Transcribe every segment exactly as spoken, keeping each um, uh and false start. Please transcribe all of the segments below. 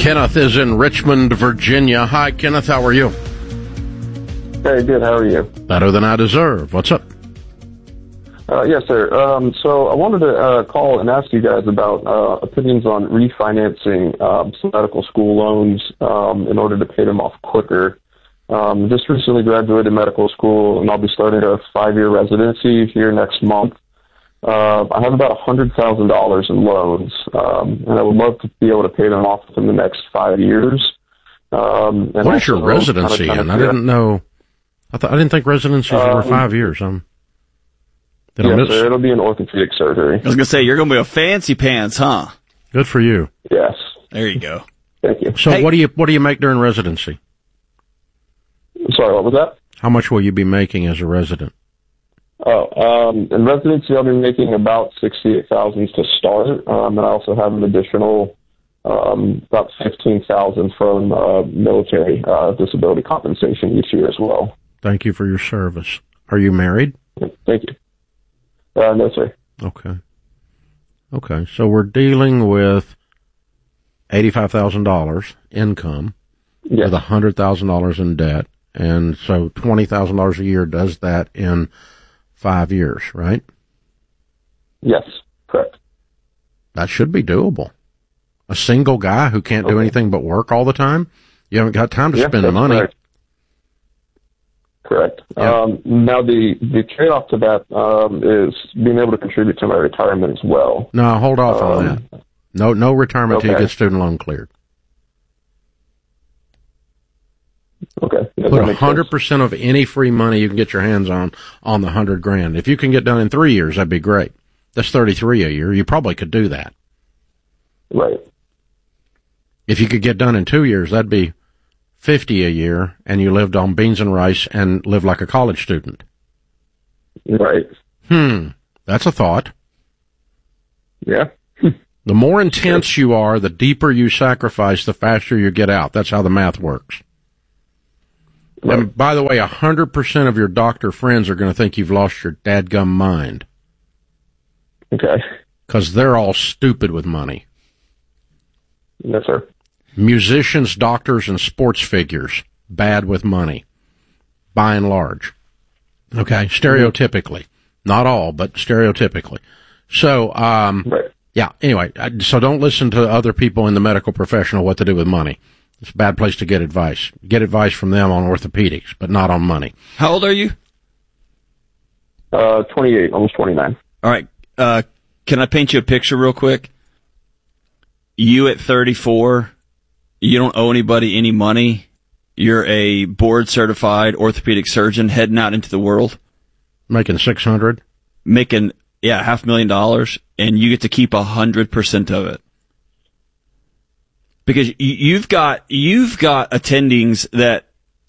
Kenneth is in Richmond, Virginia. Hi, Kenneth. How are you? Hey, good. How are you? Better than I deserve. What's up? Uh, yes, sir. Um, so I wanted to uh, call and ask you guys about uh, opinions on refinancing um, some medical school loans um, in order to pay them off quicker. Um, just recently graduated medical school, and I'll be starting a five-year residency here next month. Uh, I have about one hundred thousand dollars in loans, um, and I would love to be able to pay them off within the next five years. Um, and what is your residency kind of, kind in? of, I didn't know. I, th- I didn't think residencies um, were five years. Um, did yes, I miss? sir, it'll be in orthopedic surgery. I was going to say, you're going to be a fancy pants, huh? Good for you. Yes. There you go. Thank you. So Hey. what do you what do you make during residency? Sorry, what was that? How much will you be making as a resident? Oh, um, in residency, I'll be making about sixty-eight thousand to start, um, and I also have an additional um, about fifteen thousand from uh, military uh, disability compensation each year as well. Thank you for your service. Are you married? Thank you. Uh, no, sir. Okay. Okay. So we're dealing with eighty-five thousand dollars income Yes. with one hundred thousand dollars in debt, and so twenty thousand dollars a year does that in five years, right? Yes, correct. That should be doable. A single guy who can't do Okay. anything but work all the time, you haven't got time to Yeah, spend that's money. Correct. Correct. Yeah. Um, now, the, the trade-off to that um, is being able to contribute to my retirement as well. No, hold off Um, on that. No, no retirement till you okay. get student loan cleared. Okay. Yeah, Put that a makes hundred sense. percent of any free money you can get your hands on on the hundred grand. If you can get done in three years, that'd be great. That's thirty-three a year. You probably could do that. Right. If you could get done in two years, that'd be fifty a year, and you lived on beans and rice and lived like a college student. Right. Hmm, that's a thought. Yeah. The more intense you are, the deeper you sacrifice, the faster you get out. That's how the math works. Right. And by the way, a hundred percent of your doctor friends are going to think you've lost your dadgum mind Okay. because they're all stupid with money. Yes, sir. Musicians, doctors, and sports figures, bad with money, by and large. Okay, stereotypically. Not all, but stereotypically. So, um, Right. yeah, anyway, I- so don't listen to other people in the medical profession on what to do with money. It's a bad place to get advice. Get advice from them on orthopedics, but not on money. How old are you? Uh, twenty-eight, almost twenty-nine. All right. Uh, can I paint you a picture real quick? You at thirty-four, you don't owe anybody any money. You're a board-certified orthopedic surgeon heading out into the world, Making six hundred. making, yeah, half a million dollars, and you get to keep a hundred percent of it. Because you, you've got, you've got attendings that,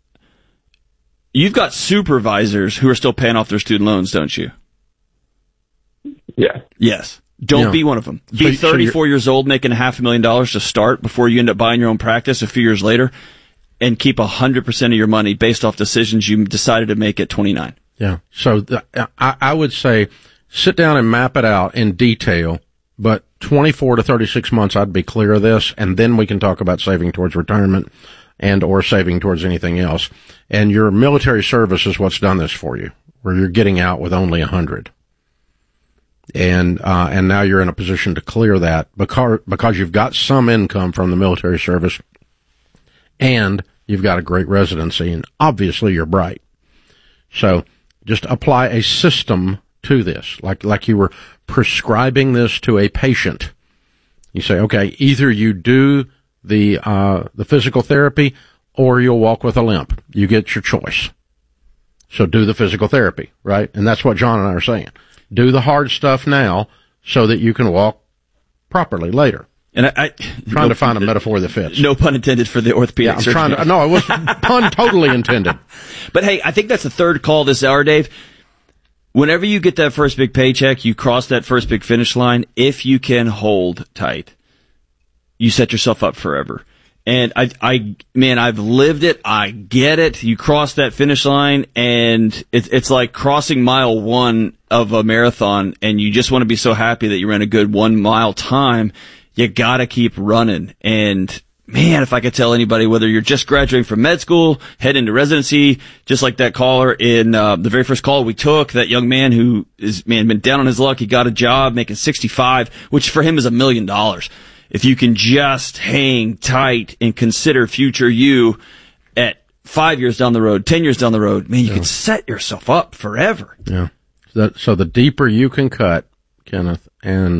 you've got supervisors who are still paying off their student loans, don't you? Yeah. Yes. Don't Yeah. be one of them. So- Be so thirty-four years old, making a half a million dollars to start before you end up buying your own practice a few years later, and keep one hundred percent of your money based off decisions you decided to make at twenty-nine. Yeah. So the, I, I would say sit down and map it out in detail, but twenty-four to thirty-six months, I'd be clear of this, and then we can talk about saving towards retirement and or saving towards anything else. And your military service is what's done this for you, where you're getting out with only a hundred. And, uh, and now you're in a position to clear that because, because you've got some income from the military service and you've got a great residency, and obviously you're bright. So just apply a system to this, like, like you were prescribing this to a patient. You say, okay, either you do the, uh, the physical therapy or you'll walk with a limp. You get your choice. So do the physical therapy, right? And that's what John and I are saying. Do the hard stuff now so that you can walk properly later. And I, I Trying no, to find a metaphor that fits. No pun intended for the orthopedic Yeah, I'm surgeon. trying to, no, it was pun totally intended. But hey, I think that's the third call this hour, Dave. Whenever you get that first big paycheck, you cross that first big finish line. If you can hold tight, you set yourself up forever. And I, I, man, I've lived it. I get it. You cross that finish line, and it's it's like crossing mile one of a marathon, and you just want to be so happy that you ran a good one mile time. You gotta keep running, and man, if I could tell anybody, whether you're just graduating from med school, head into residency, just like that caller in uh, the very first call we took, that young man who is, man, been down on his luck. He got a job making sixty-five, which for him is a million dollars. If you can just hang tight and consider future you at five years down the road, ten years down the road, man, you yeah. can set yourself up forever. Yeah. So, that, so the deeper you can cut, Kenneth, and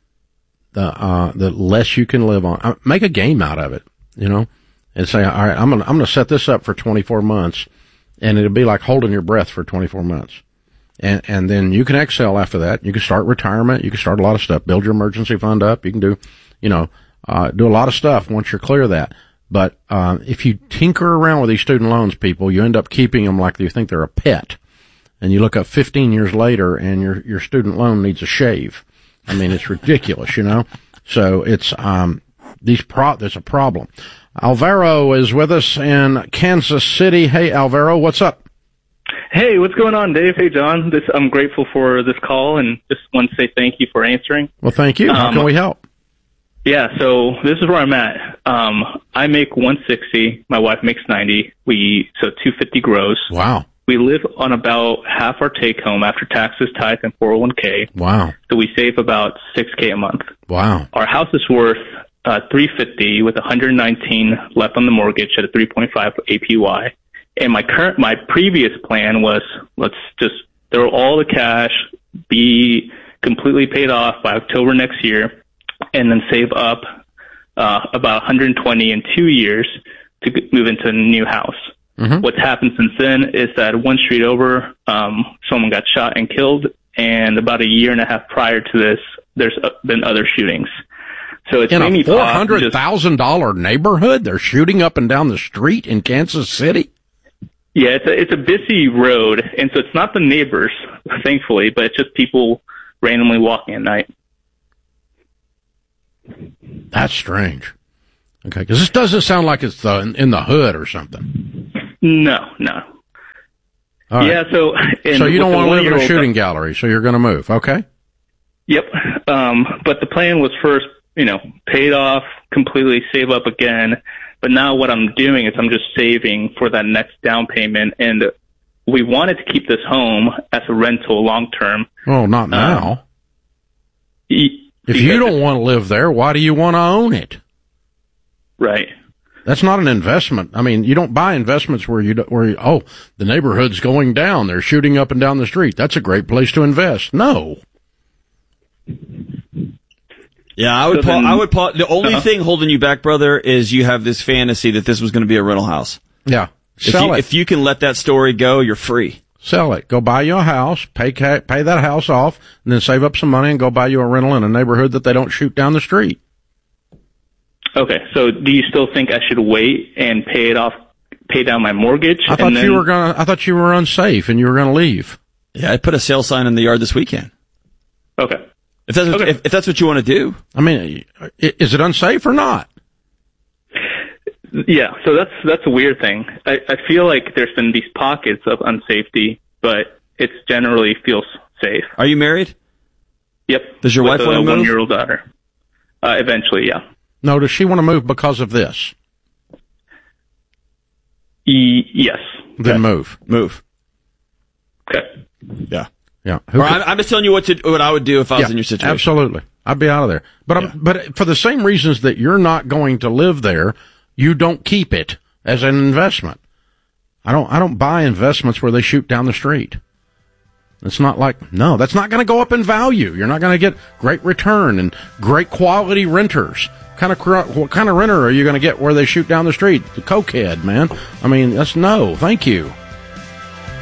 the uh, the less you can live on, uh, make a game out of it, you know, and say, all right, I'm gonna I'm gonna set this up for twenty-four months, and it'll be like holding your breath for twenty-four months, and and then you can excel after that. You can start retirement. You can start a lot of stuff. Build your emergency fund up. You can do, you know, uh, do a lot of stuff once you're clear of that. But uh, if you tinker around with these student loans, people, you end up keeping them like you think they're a pet, and you look up fifteen years later, and your your student loan needs a shave. I mean, it's ridiculous, you know. So it's um these pro. There's a problem. Alvaro is with us in Kansas City. Hey, Alvaro, what's up? Hey, what's going on, Dave? Hey, John. This I'm grateful for this call, and just want to say thank you for answering. Well, thank you. How um, can we help? Yeah, so this is where I'm at. Um, I make one sixty. My wife makes ninety. We so two fifty gross. Wow. We live on about half our take home after taxes, tithe, and four oh one k. Wow. So we save about six K a month. Wow. Our house is worth uh, three fifty with one hundred nineteen left on the mortgage at a three point five A P Y. And my current, my previous plan was let's just throw all the cash, be completely paid off by October next year, and then save up uh, about one hundred twenty in two years to move into a new house. Mm-hmm. What's happened since then is that one street over, um, someone got shot and killed, and about a year and a half prior to this, there's uh, been other shootings. So it's in made me a four hundred thousand dollar neighborhood, they're shooting up and down the street in Kansas City. Yeah, it's a it's a busy road, and so it's not the neighbors, thankfully, but it's just people randomly walking at night. That's strange. Okay, because this doesn't sound like it's the, in, in the hood or something. No, no. All right. Yeah, so... So you don't want to live in a shooting gallery, so you're going to move, okay? Yep. Um, but the plan was first, you know, paid off, completely save up again. But now what I'm doing is I'm just saving for that next down payment. And we wanted to keep this home as a rental long term. Oh, not now. Um, e- if you don't want to live there, why do you want to own it? Right. That's not an investment. I mean, you don't buy investments where you, where you, oh, the neighborhood's going down. They're shooting up and down the street. That's a great place to invest. No. Yeah, I would, so then, pa- I would, pa- the only uh-huh. thing holding you back, brother, is you have this fantasy that this was going to be a rental house. Yeah. Sell if you, it. If you can let that story go, you're free. Sell it. Go buy you a house, pay, pay that house off, and then save up some money and go buy you a rental in a neighborhood that they don't shoot down the street. Okay, so do you still think I should wait and pay it off, pay down my mortgage? I thought and then... you were gonna. I thought you were unsafe and you were gonna leave. Yeah, I put a sale sign in the yard this weekend. Okay, if that's what, okay. if, if that's what you want to do. I mean, is it unsafe or not? Yeah, so that's that's a weird thing. I, I feel like there's been these pockets of unsafety, but it generally feels safe. Are you married? Yep. Does your wife want to move? With a one-year-old daughter. Uh, eventually, yeah. No, does she want to move because of this? E- yes. Then okay. move. Move. Okay. Yeah. Yeah. Or I'm, I'm just telling you what to what I would do if I was yeah, in your situation. Absolutely. I'd be out of there. But yeah. I'm, but for the same reasons that you're not going to live there, you don't keep it as an investment. I don't I don't buy investments where they shoot down the street. It's not like, no, that's not going to go up in value. You're not going to get great return and great quality renters. Kind of, what kind of renter are you going to get where they shoot down the street? The cokehead, man. I mean, that's no. Thank you.